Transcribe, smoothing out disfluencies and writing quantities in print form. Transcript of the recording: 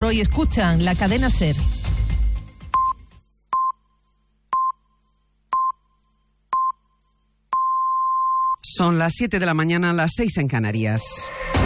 hoy. Escuchan la cadena SER. Son las 7 de la mañana, las 6 en Canarias.